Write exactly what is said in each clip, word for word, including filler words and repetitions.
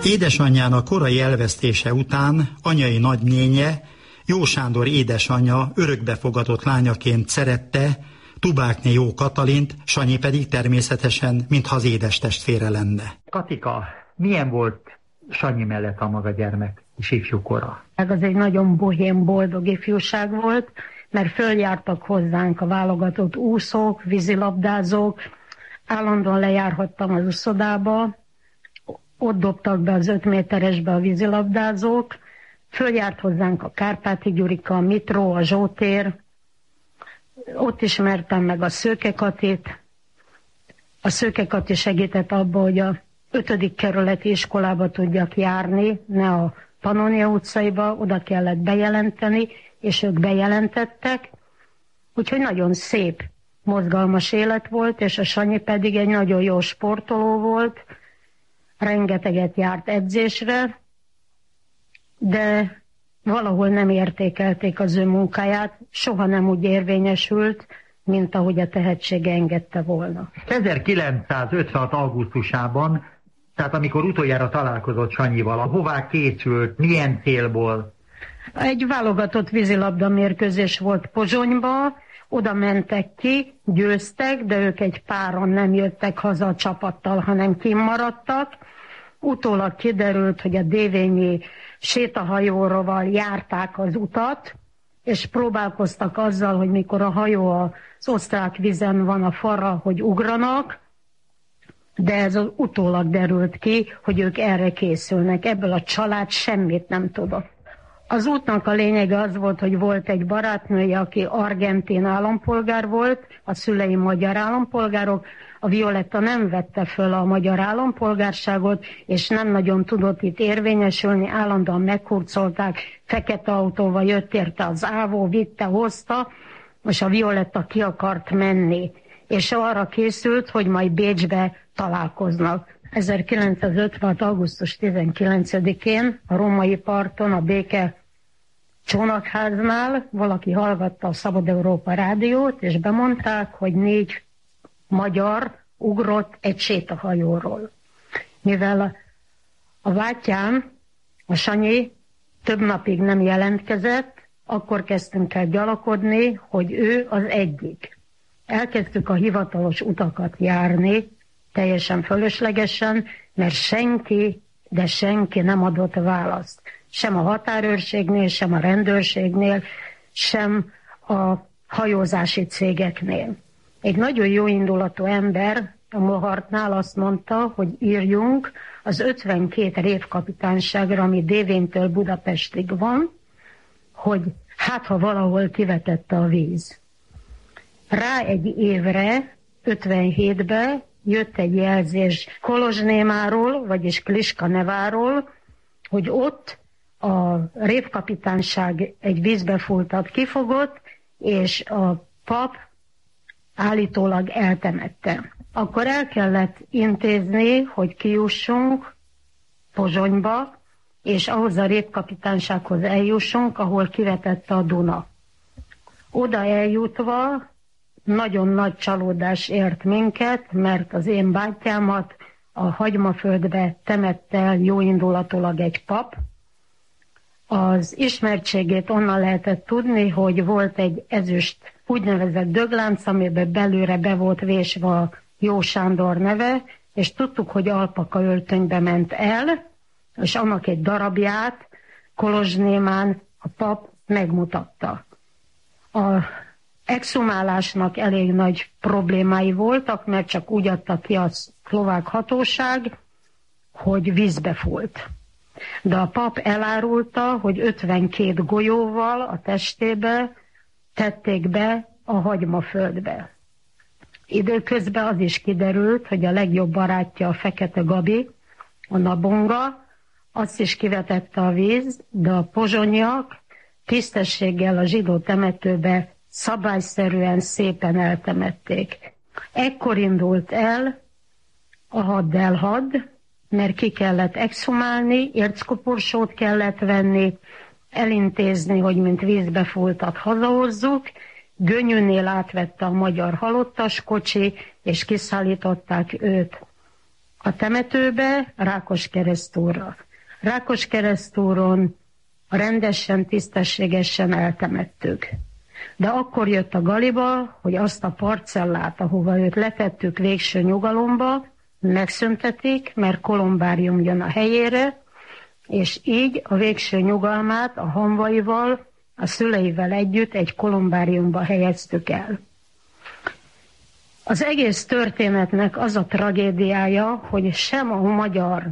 Édesanyjának korai elvesztése után anyai nagynénye, Jó Sándor édesanyja örökbefogadott lányaként szerette Tubákné Jó Katalint, Sanyi pedig természetesen, mintha az édestestvére lenne. Katika, milyen volt Sanyi mellett a maga gyermek és ifjúkora? Az egy nagyon bohém, boldog ifjúság volt, mert följártak hozzánk a válogatott úszók, vízilabdázók, állandóan lejárhattam az uszodába, ott dobtak be az öt méteresbe a vízilabdázók, följárt hozzánk a Kárpáti Gyurika, a Mitró, a Zsótér, ott ismertem meg a Szőke Katit. A Szőke Kati segített abba, hogy a ötödik kerületi iskolába tudjak járni, ne a Pannonia utcaiba, oda kellett bejelenteni, és ők bejelentettek, úgyhogy nagyon szép, mozgalmas élet volt, és a Sanyi pedig egy nagyon jó sportoló volt, rengeteget járt edzésre, de valahol nem értékelték az ő munkáját, soha nem úgy érvényesült, mint ahogy a tehetsége engedte volna. ezerkilencszázötvenhat. augusztusában, tehát amikor utoljára találkozott Sanyival, hová készült, milyen célból? Egy válogatott vízilabda mérkőzés volt Pozsonyba, oda mentek ki, győztek, de ők egy páron nem jöttek haza a csapattal, hanem kimaradtak. Utólag kiderült, hogy a dévényi sétahajóról járták az utat, és próbálkoztak azzal, hogy mikor a hajó az osztrák vízen van a falra, hogy ugranak, de ez az utólag derült ki, hogy ők erre készülnek. Ebből a család semmit nem tudott. Az útnak a lényege az volt, hogy volt egy barátnője, aki argentin állampolgár volt, a szülei magyar állampolgárok, a Violetta nem vette föl a magyar állampolgárságot, és nem nagyon tudott itt érvényesülni, állandóan meghurcolták, fekete autóval jött érte az ávó, vitte, hozta, és a Violetta ki akart menni, és arra készült, hogy majd Bécsbe találkoznak. ezerkilencszázötvenhat. augusztus tizenkilencedikén a római parton, a Béke csónakháznál valaki hallgatta a Szabad Európa rádiót, és bemondták, hogy négy magyar ugrott egy sétahajóról. Mivel a, a bátyám, a Sanyi több napig nem jelentkezett, akkor kezdtünk el gyalogolni, hogy ő az egyik. Elkezdtük a hivatalos utakat járni, teljesen fölöslegesen, mert senki, de senki nem adott választ. Sem a határőrségnél, sem a rendőrségnél, sem a hajózási cégeknél. Egy nagyon jó indulatú ember a Mohartnál azt mondta, hogy írjunk az ötvenkét révkapitányságra, ami Dévénytől Budapestig van, hogy hát ha valahol kivetette a víz. Rá egy évre, ötvenhétben jött egy jelzés Kolozsnémáról, vagyis Kliska neváról, hogy ott a révkapitányság egy vízbefúltat kifogott, és a pap állítólag eltemette. Akkor el kellett intézni, hogy kijussunk Pozsonyba, és ahhoz a révkapitánysághoz eljussunk, ahol kivetette a Duna. Oda eljutva nagyon nagy csalódás ért minket, mert az én bátyámat a Hagymaföldbe temette el jóindulatilag egy pap. Az ismertségét onnan lehetett tudni, hogy volt egy ezüst úgynevezett döglánc, amiben belőle be volt vésve a Jó Sándor neve, és tudtuk, hogy alpaka öltönybe ment el, és annak egy darabját Kolozsnémán a pap megmutatta. A exhumálásnak elég nagy problémái voltak, mert csak úgy adta ki a szlovák hatóság, hogy vízbe fúlt. De a pap elárulta, hogy ötvenkét golyóval a testébe tették be a Hagymaföldbe. Időközben az is kiderült, hogy a legjobb barátja, a Fekete Gabi, a Nabonga, azt is kivetette a víz, de a pozsonyak tisztességgel a zsidó temetőbe szabályszerűen szépen eltemették. Ekkor indult el a haddelhad, mert ki kellett exhumálni, érckoporsót kellett venni, elintézni, hogy mint vízbefúltat hazahozzuk. Gönyűnél átvette a magyar halottas kocsi, és kiszállították őt a temetőbe, Rákoskeresztúrra. Rákoskeresztúron rendesen, tisztességesen eltemettük. De akkor jött a Galiba, hogy azt a parcellát, ahova őt letettük végső nyugalomba, megszüntetik, mert kolumbárium jön a helyére, és így a végső nyugalmát a hamvaival, a szüleivel együtt egy kolumbáriumba helyeztük el. Az egész történetnek az a tragédiája, hogy sem a magyar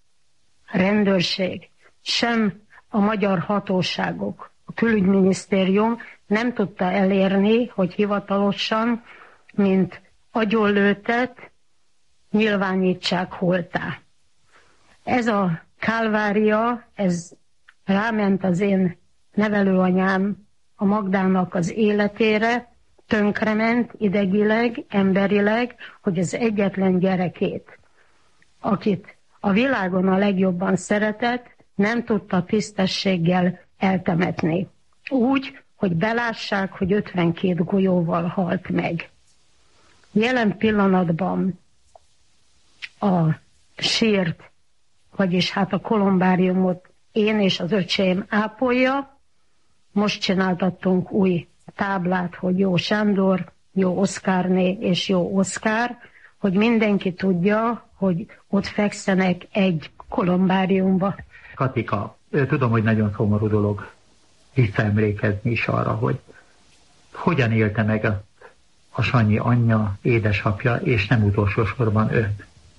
rendőrség, sem a magyar hatóságok, a külügyminisztérium nem tudta elérni, hogy hivatalosan, mint agyonlőttet nyilvánítsák holttá. Ez a kálvária, ez ráment az én nevelőanyám, a Magdának az életére, tönkrement idegileg, emberileg, hogy az egyetlen gyerekét, akit a világon a legjobban szeretett, nem tudta tisztességgel eltemetni. Úgy, hogy belássák, hogy ötvenkét golyóval halt meg. Jelen pillanatban a sírt, vagyis hát a kolumbáriumot én és az öcsém ápolja. Most csináltattunk új táblát, hogy jó Sándor, jó Oszkárné és jó Oszkár, hogy mindenki tudja, hogy ott fekszenek egy kolumbáriumba. Katika, tudom, hogy nagyon szomorú dolog visszaemlékezni is arra, hogy hogyan élte meg a, a Sanyi anyja, édesapja, és nem utolsó sorban ő.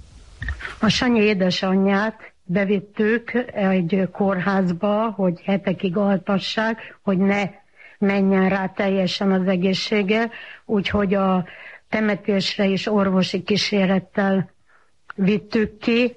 A Sanyi édesanyját bevittük egy kórházba, hogy hetekig altassák, hogy ne menjen rá teljesen az egészsége, úgyhogy a temetésre is orvosi kísérettel vittük ki.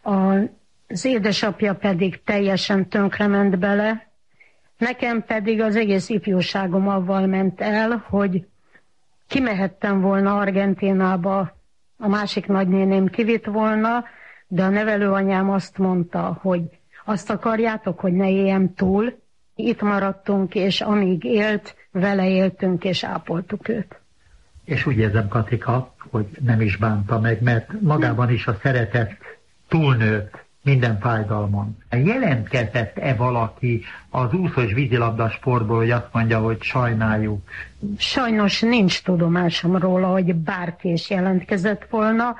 Az édesapja pedig teljesen tönkrement bele. Nekem pedig az egész ifjúságom avval ment el, hogy kimehettem volna Argentínába, a másik nagynéném kivitt volna, de a nevelőanyám azt mondta, hogy azt akarjátok, hogy ne éljem túl. Itt maradtunk, és amíg élt, vele éltünk, és ápoltuk őt. És úgy érzem, Katika, hogy nem is bánta meg, mert magában is a szeretet túlnőtt minden fájdalmon. Jelentkezett-e valaki az úszós vízilabda sportból, hogy azt mondja, hogy sajnáljuk? Sajnos nincs tudomásom róla, hogy bárki is jelentkezett volna.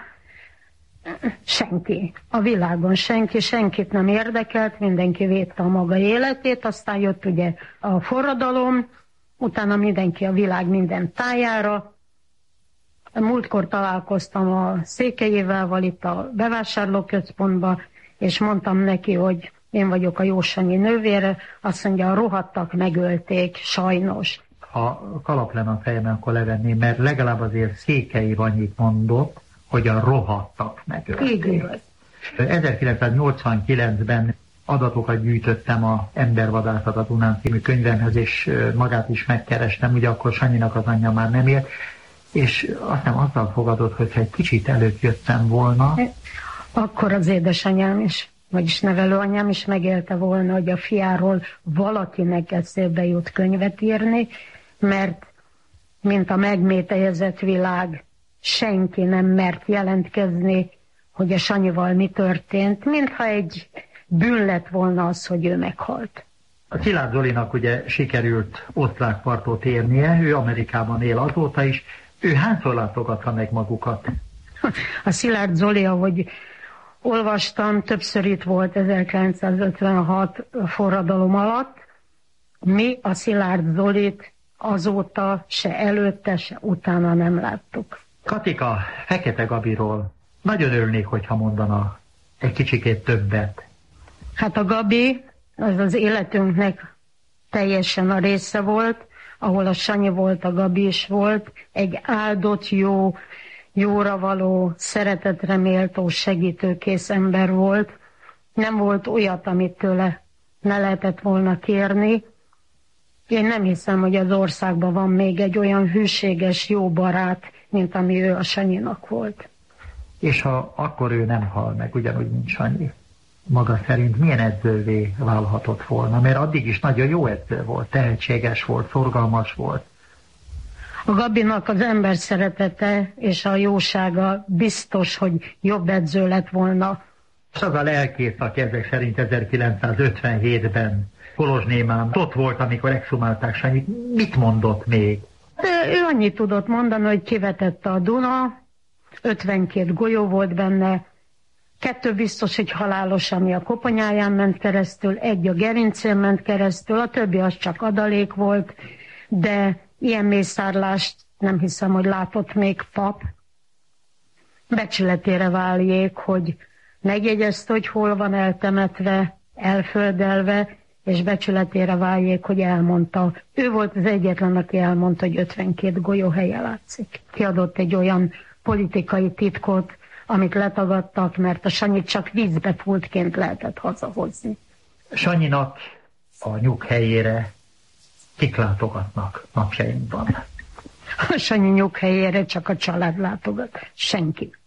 Senki. A világon senki, senkit nem érdekelt, mindenki védte a maga életét, aztán jött ugye a forradalom, utána mindenki a világ minden tájára. Múltkor találkoztam a Székelyével itt a bevásárlóközpontban, és mondtam neki, hogy én vagyok a Jósanyi nővére, azt mondja, rohadtak, megölték, sajnos. Ha kalap lenne a fejemen, akkor levenném, mert legalább azért Székely annyit mondott, hogy a rohadtak megölték. Így igaz. ezerkilencszáznyolcvankilencben adatokat gyűjtöttem a Embervadászat a Dunán című könyvemhez, és magát is megkerestem, ugye akkor Sanyinak az anyja már nem élt, és aztán azzal fogadott, hogyha egy kicsit előtt jöttem volna. Akkor az édesanyám is, vagyis nevelőanyám is megélte volna, hogy a fiáról valakinek eszébe jut könyvet írni, mert mint a megmétejezett világ, senki nem mert jelentkezni, hogy a Sanyival mi történt, mintha egy bűn lett volna az, hogy ő meghalt. A Szilárd Zolinak ugye sikerült osztrák partot érnie, ő Amerikában él azóta is. Ő hányszor látogatta meg magukat? A Szilárd Zoli, ahogy olvastam, többször itt volt ezerkilencszázötvenhat forradalom alatt. Mi a Szilárd Zolit azóta se előtte, se utána nem láttuk. Katika, Fekete Gabiról nagyon örülnék, hogyha mondana egy kicsikét többet. Hát a Gabi az az életünknek teljesen a része volt, ahol a Sanyi volt, a Gabi is volt, egy áldott, jó, jóra való, szeretetre méltó, segítőkész ember volt. Nem volt olyat, amit tőle ne lehetett volna kérni. Én nem hiszem, hogy az országban van még egy olyan hűséges, jó barát, mint ami ő a Sanyinak volt. És ha akkor ő nem hal meg, ugyanúgy, mint Sanyi, maga szerint milyen edzővé válhatott volna? Mert addig is nagyon jó edző volt, tehetséges volt, szorgalmas volt. A Gabinak az ember szeretete és a jósága biztos, hogy jobb edző lett volna. És az a lelkész, aki ezek szerint ezerkilencszázötvenhétben Kolozsnémán ott volt, amikor exhumálták Sanyit, mit mondott még? De ő annyit tudott mondani, hogy kivetette a Duna, ötvenkét golyó volt benne, kettő biztos, hogy halálos, ami a koponyáján ment keresztül, egy a gerincén ment keresztül, a többi az csak adalék volt, de ilyen mészárlást nem hiszem, hogy látott még pap. Becsületére váljék, hogy megjegyezte, hogy hol van eltemetve, elföldelve, és becsületére váljék, hogy elmondta. Ő volt az egyetlen, aki elmondta, hogy ötvenkét golyó helye látszik. Kiadott egy olyan politikai titkot, amit letagadtak, mert a Sanyit csak vízbe fultként lehetett hazahozni. Sanyinak a nyughelyére kik látogatnak napjainkban? A Sanyi nyughelyére csak a család látogat. Senki.